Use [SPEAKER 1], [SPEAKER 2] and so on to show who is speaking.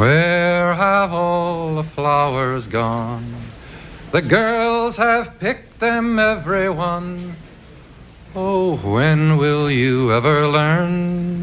[SPEAKER 1] Where have all the flowers gone? The girls have picked them, every one. Oh, when will you ever learn